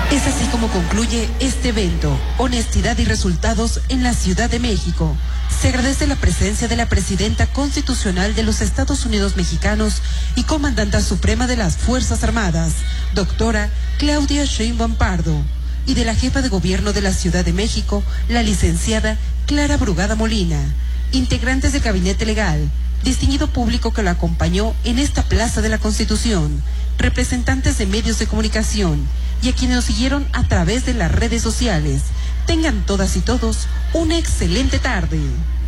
Es así como concluye este evento, Honestidad y Resultados en la Ciudad de México. Se agradece la presencia de la Presidenta Constitucional de los Estados Unidos Mexicanos y Comandanta Suprema de las Fuerzas Armadas, doctora Claudia Sheinbaum Pardo, y de la Jefa de Gobierno de la Ciudad de México, la licenciada Clara Brugada Molina, integrantes del Gabinete Legal, distinguido público que la acompañó en esta Plaza de la Constitución, representantes de medios de comunicación y a quienes nos siguieron a través de las redes sociales. Tengan todas y todos una excelente tarde.